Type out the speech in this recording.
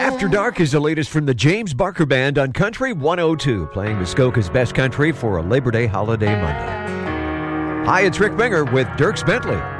After Dark is the latest from the James Barker Band on Country 102, playing Muskoka's best country for a Labor Day holiday Monday. Hi, it's Rick Binger with Dierks Bentley.